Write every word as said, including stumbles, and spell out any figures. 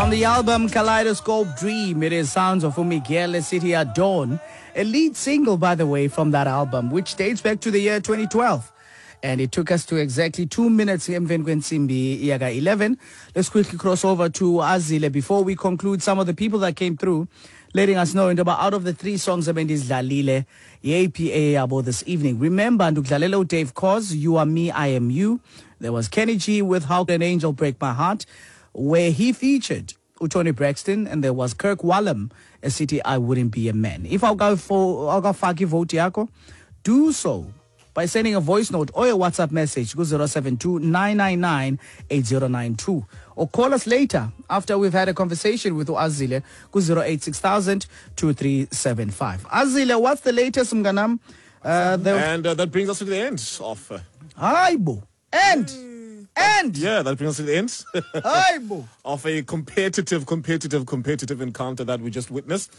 From the album Kaleidoscope Dream, it is sounds of Miguel City at Dawn, a lead single, by the way, from that album, which dates back to the year twenty twelve. And it took us to exactly two minutes emveni kwensimbi yaga eleven. Let's quickly cross over to Azile before we conclude. Some of the people that came through, letting us know about out of the three songs abendidlalile ye-A P A yabo this evening. Remember, ndukudlalela Dave Cause, You Are Me, I Am You. There was Kenny G with How Can an Angel Break My Heart, where he featured Tony Braxton, and there was Kirk Whalum, a city I Wouldn't Be a Man. If I'll go for I'll go faki vote yako, do so by sending a voice note or a WhatsApp message to zero seven two nine nine nine eight zero nine two, or call us later after we've had a conversation with Azile to zero eight six thousand two three seven five. Azile, what's the latest, Mganam? Uh, and uh, that brings us to the end of uh, Hi, bo. And And yeah, that brings us to the end Hi, bo. of a competitive, competitive, competitive encounter that we just witnessed.